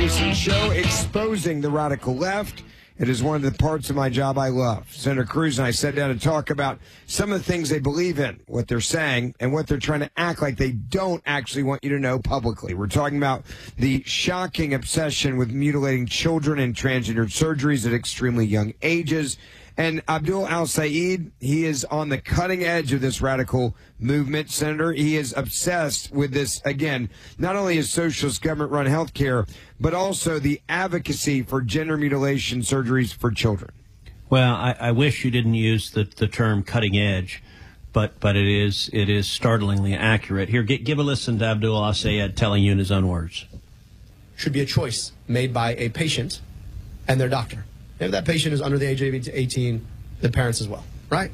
Ferguson Show, exposing the radical left. It is one of the parts of my job I love. Senator Cruz and I sat down to talk about some of the things they believe in, what they're saying, and what they're trying to act like they don't actually want you to know publicly. We're talking about the shocking obsession with mutilating children and transgender surgeries at extremely young ages. And Abdul Al-Sayed, he is on the cutting edge of this radical movement, Senator. He is obsessed with this, again, not only his socialist government-run health care, but also the advocacy for gender mutilation surgeries for children. Well, I wish you didn't use the term cutting edge, but it is startlingly accurate. Here, give a listen to Abdul Al-Sayed telling you in his own words. Should be a choice made by a patient and their doctor. If that patient is under the age of 18, the parents as well, right?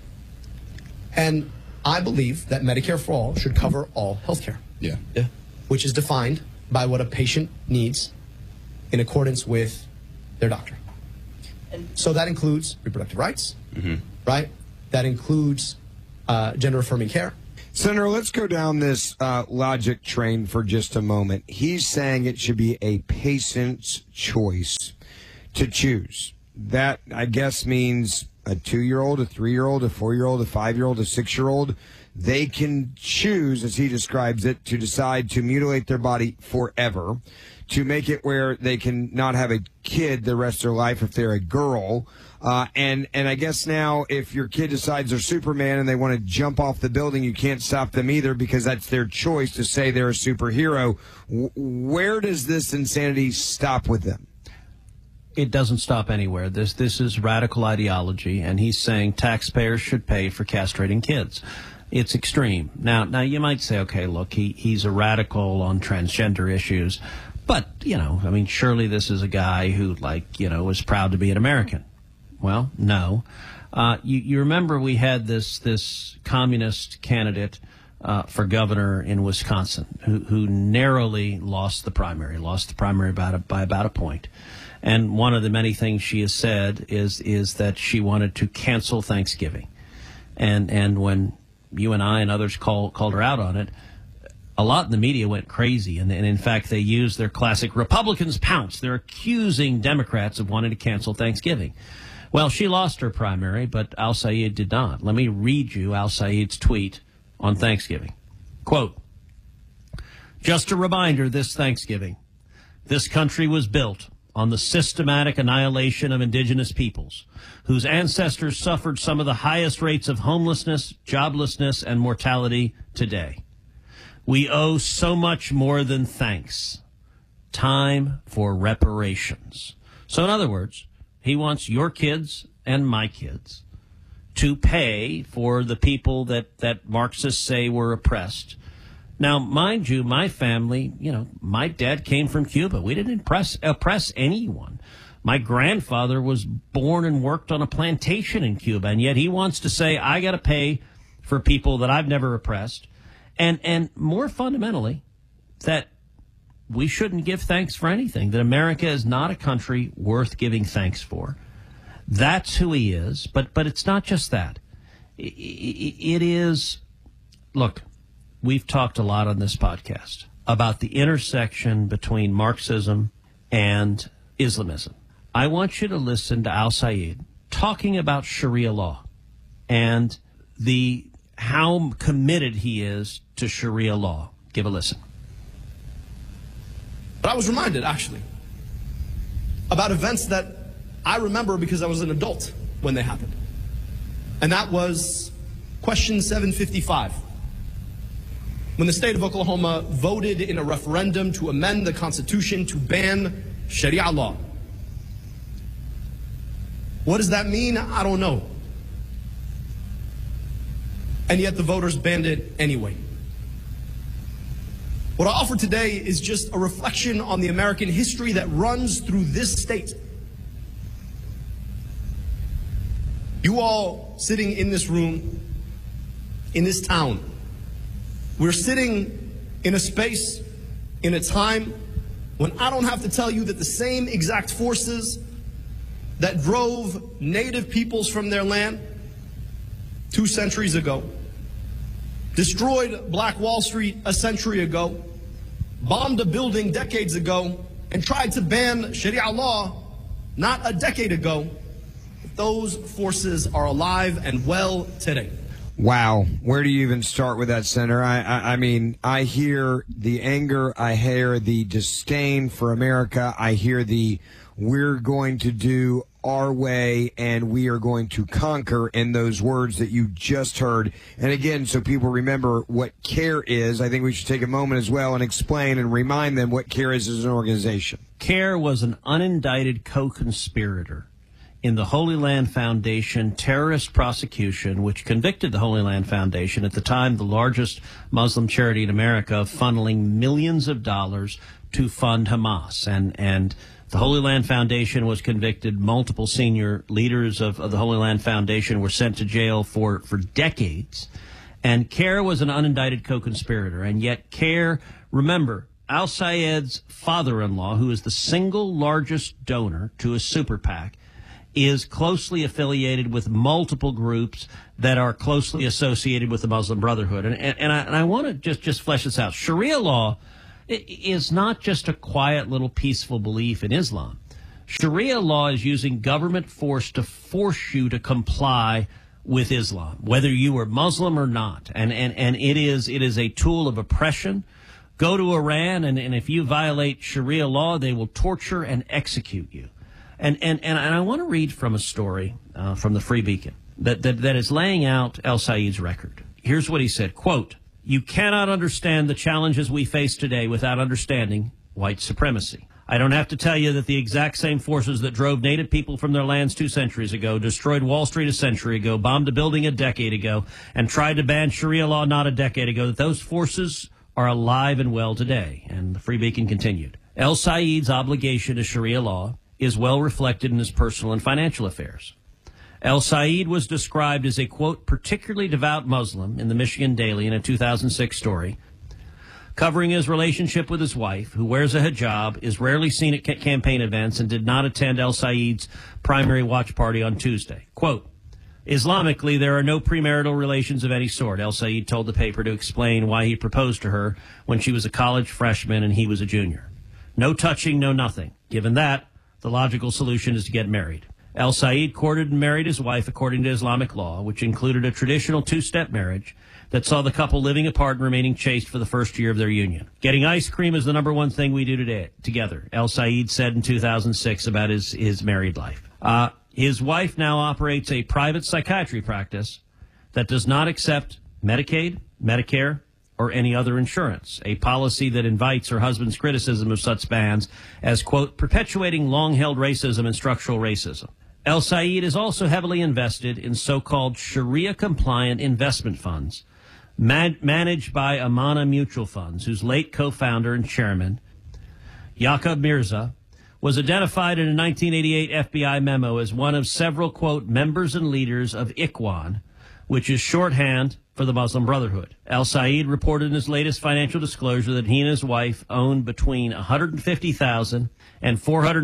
And I believe that Medicare for All should cover all health care. Yeah. Which is defined by what a patient needs in accordance with their doctor. And so that includes reproductive rights, right? That includes gender-affirming care. Senator, let's go down this logic train for just a moment. He's saying it should be a patient's choice to choose. That, I guess, means a 2-year-old, a 3-year-old, a 4-year-old, a 5-year-old, a 6-year-old. They can choose, as he describes it, to decide to mutilate their body forever, to make it where they can not have a kid the rest of their life if they're a girl. And I guess now if your kid decides they're Superman and they want to jump off the building, you can't stop them either because that's their choice to say they're a superhero. Where does this insanity stop with them? It doesn't stop anywhere. This is radical ideology, and he's saying taxpayers should pay for castrating kids. It's extreme. Now you might say, okay, look, he's a radical on transgender issues, but, I mean, surely this is a guy who, is proud to be an American. Well, no. You remember we had this communist candidate for governor in Wisconsin who narrowly lost the primary by about a point. And one of the many things she has said is that she wanted to cancel Thanksgiving. And when you and I and others called her out on it, a lot in the media went crazy. And in fact, they used their classic Republicans pounce. They're accusing Democrats of wanting to cancel Thanksgiving. Well, she lost her primary, but Al-Sayed did not. Let me read you Al-Sayed's tweet on Thanksgiving. Quote, "Just a reminder this Thanksgiving, this country was built on the systematic annihilation of indigenous peoples, whose ancestors suffered some of the highest rates of homelessness, joblessness, and mortality today. We owe so much more than thanks. Time for reparations." So in other words, he wants your kids and my kids to pay for the people that Marxists say were oppressed. Now, mind you, my family, my dad came from Cuba. We didn't oppress anyone. My grandfather was born and worked on a plantation in Cuba, and yet he wants to say, I got to pay for people that I've never oppressed. And more fundamentally, that we shouldn't give thanks for anything, that America is not a country worth giving thanks for. That's who he is, but it's not just that. It is, look, we've talked a lot on this podcast about the intersection between Marxism and Islamism. I want you to listen to Al-Sayed talking about Sharia law and how committed he is to Sharia law. Give a listen. But I was reminded, actually, about events that I remember because I was an adult when they happened. And that was question 755. When the state of Oklahoma voted in a referendum to amend the Constitution to ban Sharia law. What does that mean? I don't know. And yet the voters banned it anyway. What I offer today is just a reflection on the American history that runs through this state. You all sitting in this room, in this town, we're sitting in a space, in a time, when I don't have to tell you that the same exact forces that drove native peoples from their land 2 centuries ago, destroyed Black Wall Street a century ago, bombed a building decades ago, and tried to ban Sharia law not a decade ago, those forces are alive and well today. Wow. Where do you even start with that, Senator? I mean, I hear the anger. I hear the disdain for America. I hear the we're going to do our way and we are going to conquer in those words that you just heard. And again, so people remember what CARE is, I think we should take a moment as well and explain and remind them what CARE is as an organization. CARE was an unindicted co-conspirator in the Holy Land Foundation terrorist prosecution, which convicted the Holy Land Foundation, at the time the largest Muslim charity in America, of funneling millions of dollars to fund Hamas. And the Holy Land Foundation was convicted. Multiple senior leaders of the Holy Land Foundation were sent to jail for decades. And CARE was an unindicted co-conspirator. And yet CARE, remember, al-Sayed's father-in-law, who is the single largest donor to a super PAC, is closely affiliated with multiple groups that are closely associated with the Muslim Brotherhood. And I want to just flesh this out. Sharia law is not just a quiet little peaceful belief in Islam. Sharia law is using government force to force you to comply with Islam, whether you are Muslim or not. And it is a tool of oppression. Go to Iran, and if you violate Sharia law, they will torture and execute you. And I want to read from a story from the Free Beacon that is laying out al-Sayed's record. Here's what he said, quote, "You cannot understand the challenges we face today without understanding white supremacy. I don't have to tell you that the exact same forces that drove native people from their lands 2 centuries ago, destroyed Wall Street a century ago, bombed a building a decade ago, and tried to ban Sharia law not a decade ago, that those forces are alive and well today." And the Free Beacon continued, "al-Sayed's obligation to Sharia law is well reflected in his personal and financial affairs. Al-Sayed was described as a, quote, particularly devout Muslim in the Michigan Daily in a 2006 story, covering his relationship with his wife, who wears a hijab, is rarely seen at campaign events, and did not attend al-Sayed's primary watch party on Tuesday. Quote, Islamically, there are no premarital relations of any sort, al-Sayed told the paper to explain why he proposed to her when she was a college freshman and he was a junior. No touching, no nothing. Given that, the logical solution is to get married. Al-Sayed courted and married his wife according to Islamic law, which included a traditional 2-step marriage that saw the couple living apart and remaining chaste for the first year of their union. Getting ice cream is the number one thing we do together, Al-Sayed said in 2006 about his married life. His wife now operates a private psychiatry practice that does not accept Medicaid, Medicare, or any other insurance, a policy that invites her husband's criticism of such bans as, quote, perpetuating long-held racism and structural racism. Al-Sayed is also heavily invested in so-called Sharia-compliant investment funds managed by Amana Mutual Funds, whose late co-founder and chairman, Yaqub Mirza, was identified in a 1988 FBI memo as one of several, quote, members and leaders of Ikhwan, which is shorthand for the Muslim Brotherhood. Al-Sayed reported in his latest financial disclosure that he and his wife owned between $150,000 and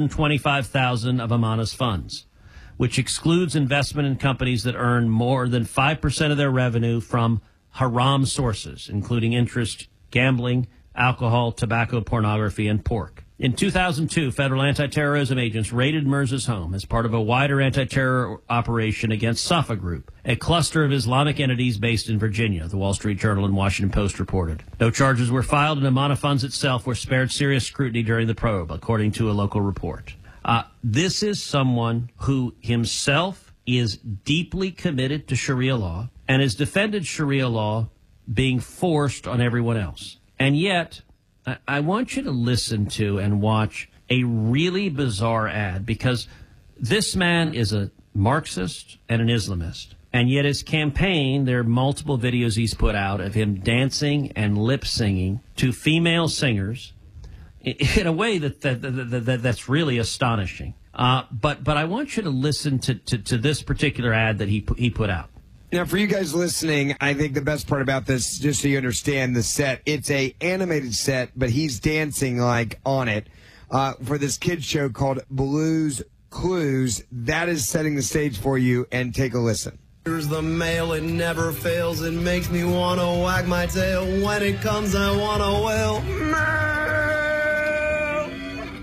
$425,000 of Amana's funds, which excludes investment in companies that earn more than 5% of their revenue from haram sources, including interest, gambling, alcohol, tobacco, pornography, and pork. In 2002, federal anti-terrorism agents raided Mirza's home as part of a wider anti-terror operation against Safa Group, a cluster of Islamic entities based in Virginia, the Wall Street Journal and Washington Post reported. No charges were filed, and Amana Funds itself were spared serious scrutiny during the probe, according to a local report. This is someone who himself is deeply committed to Sharia law and has defended Sharia law being forced on everyone else. And yet, I want you to listen to and watch a really bizarre ad, because this man is a Marxist and an Islamist. And yet his campaign, there are multiple videos he's put out of him dancing and lip singing to female singers in a way that's really astonishing. But I want you to listen to this particular ad that he put out. Now, for you guys listening, I think the best part about this, just so you understand the set, it's a animated set, but he's dancing like on it for this kids show called Blues Clues. That is setting the stage for you, and take a listen. Here's the mail, it never fails. It makes me want to wag my tail. When it comes, I want to wail.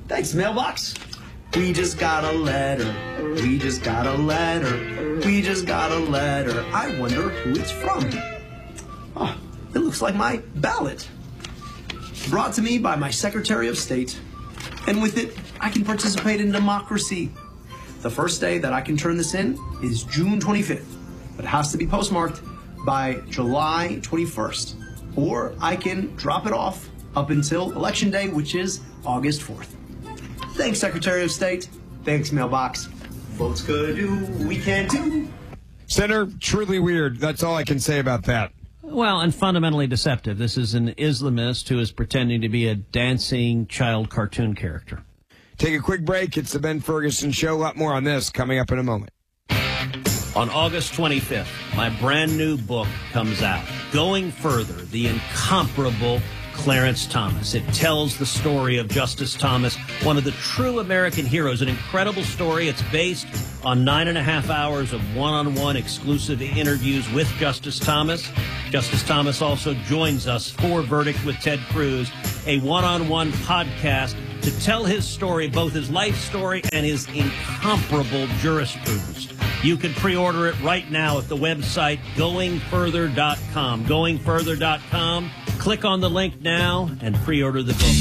Thanks, mailbox. We just got a letter. We just got a letter. We just got a letter. I wonder who it's from. Oh, it looks like my ballot. Brought to me by my Secretary of State. And with it, I can participate in democracy. The first day that I can turn this in is June 25th, but it has to be postmarked by July 21st. Or I can drop it off up until Election Day, which is August 4th. Thanks, Secretary of State. Thanks, mailbox. Votes could do, we can do. Senator, truly weird. That's all I can say about that. Well, and fundamentally deceptive. This is an Islamist who is pretending to be a dancing child cartoon character. Take a quick break. It's the Ben Ferguson Show. A lot more on this coming up in a moment. On August 25th, my brand new book comes out, Going Further, the incomparable Clarence Thomas. It tells the story of Justice Thomas, one of the true American heroes, an incredible story. It's based on 9.5 hours of one-on-one exclusive interviews with Justice Thomas. Justice Thomas also joins us for Verdict with Ted Cruz, a one-on-one podcast to tell his story, both his life story and his incomparable jurisprudence. You can pre-order it right now at the website goingfurther.com. Goingfurther.com. Click on the link now and pre-order the book.